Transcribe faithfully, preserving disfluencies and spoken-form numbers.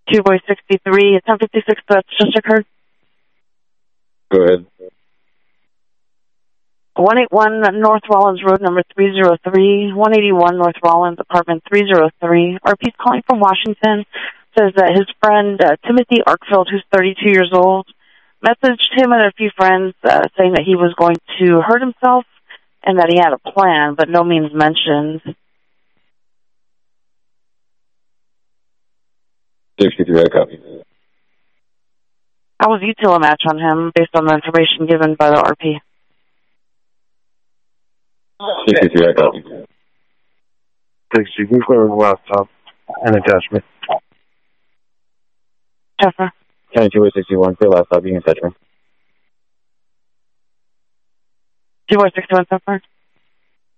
two boy sixty-three, ten fifty-six, that's just occurred. Go ahead. one eighty-one North Rollins Road, number three oh three, one eighty-one North Rollins, apartment three oh three. R P's calling from Washington. Says that his friend, uh, Timothy Arkfield, who's thirty-two years old, messaged him and a few friends uh, saying that he was going to hurt himself and that he had a plan, but no means mentioned. sixty-three, I copy. How was you to a match on him based on the information given by the R P? sixty-three, I copy. sixty-three, clear the laptop and attachment. Jeffrey. County two sixty-one, clear laptop, you can touch me. two sixty-one, so far.